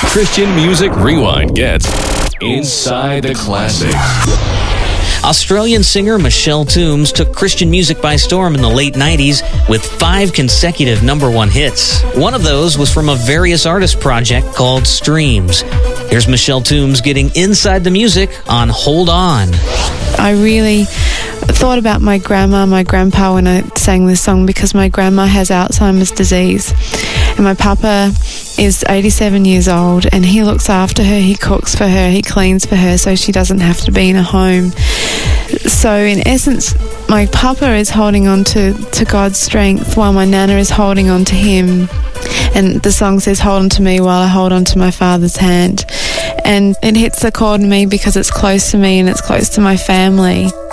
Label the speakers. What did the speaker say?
Speaker 1: Christian Music Rewind gets inside the classics.
Speaker 2: Australian singer Michelle Toombs took Christian music by storm in the late 90s with 5 consecutive #1 hits. One of those was from a various artist project called Streams. Here's Michelle Toombs getting inside the music on Hold On.
Speaker 3: I really thought about my grandma, my grandpa when I sang this song, because my grandma has Alzheimer's disease and my papa is 87 years old and he looks after her, he cooks for her, he cleans for her so she doesn't have to be in a home. So in essence, my papa is holding on to God's strength while my nana is holding on to him. And the song says, hold on to me while I hold on to my father's hand. And it hits the chord in me because it's close to me and it's close to my family.